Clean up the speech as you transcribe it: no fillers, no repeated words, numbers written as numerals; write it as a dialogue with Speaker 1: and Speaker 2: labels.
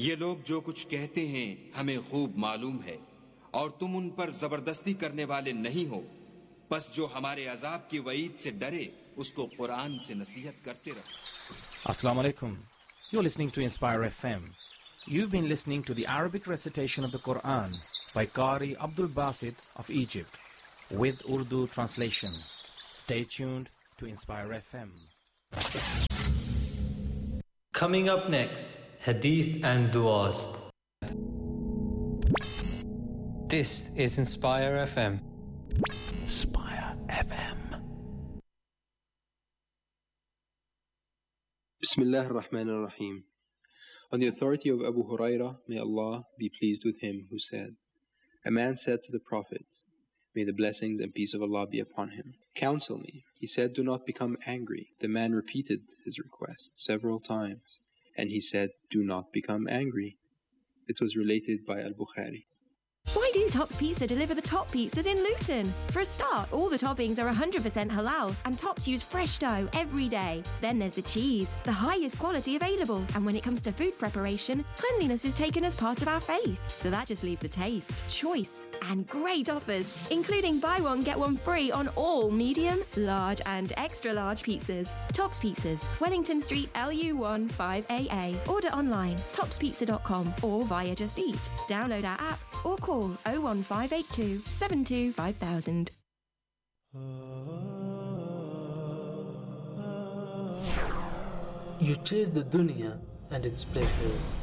Speaker 1: ये लोग जो कुछ कहते हैं हमें खूब मालूम है और तुम उन पर जबरदस्ती करने वाले नहीं हो, बस जो हमारे अजाब की वईद से डरे उसको कुरान से नसीहत करते रहो।
Speaker 2: Assalamu alaikum. You're listening to Inspire FM. You've been listening to the Arabic recitation of the Quran by Qari Abdul Basit of Egypt with Urdu translation. Stay tuned to Inspire FM.
Speaker 3: Coming up next, Hadith and Duas. This is Inspire FM.
Speaker 2: Inspire FM.
Speaker 4: Bismillah ar-Rahman ar-Rahim. On the authority of Abu Hurairah, may Allah be pleased with him, who said, a man said to the Prophet, may the blessings and peace of Allah be upon him, counsel me. He said, do not become angry. The man repeated his request several times, and he said, do not become angry. It was related by Al-Bukhari.
Speaker 5: Why do Tops Pizza deliver the top pizzas in Luton? For a start, all the toppings are 100% halal and Tops use fresh dough every day. Then there's the cheese, the highest quality available. And when it comes to food preparation, cleanliness is taken as part of our faith. So that just leaves the taste, choice and great offers, including buy one, get one free on all medium, large and extra large pizzas. Tops Pizzas, Wellington Street, LU1 5AA. Order online, topspizza.com or via Just Eat. Download our app or call 01582 72 5000.
Speaker 6: You chase the dunya and its pleasures,